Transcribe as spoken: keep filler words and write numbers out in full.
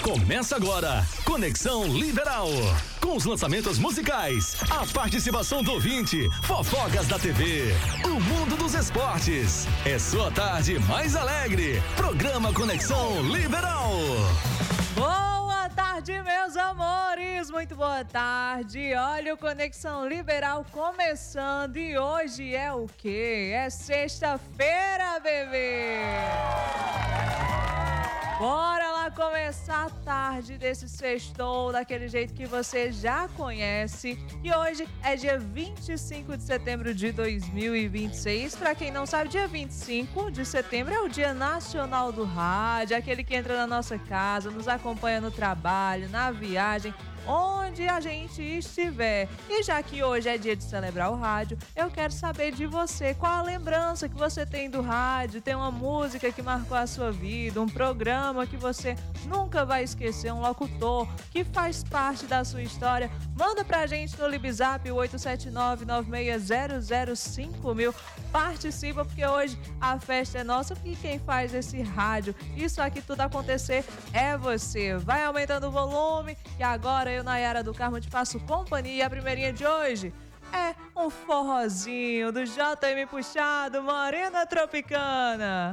Começa agora, Conexão Liberal. Com os lançamentos musicais, a participação do ouvinte, fofocas da T V, o mundo dos esportes. É sua tarde mais alegre. Programa Conexão Liberal. Boa tarde, meus amores, muito boa tarde. Olha o Conexão Liberal começando e hoje é o quê? É sexta-feira, bebê! Bora lá começar a tarde desse sextou, daquele jeito que você já conhece. E hoje é dia vinte e cinco de setembro de dois mil e vinte e seis. Pra quem não sabe, dia vinte e cinco de setembro é o Dia Nacional do Rádio, aquele que entra na nossa casa, nos acompanha no trabalho, na viagem, onde a gente estiver. E já que hoje é dia de celebrar o rádio, eu quero saber de você, qual a lembrança que você tem do rádio? Tem uma música que marcou a sua vida, um programa que você nunca vai esquecer, um locutor que faz parte da sua história? Manda pra gente no Libzap oito sete nove, nove seis zero zero cinco mil. Participa, porque hoje a festa é nossa, porque quem faz esse rádio, isso aqui tudo acontecer, é você. Vai aumentando o volume, que agora eu, Nayara do Carmo, te faço companhia. E a primeirinha de hoje é um forrozinho do J M Puxado, Morena Tropicana.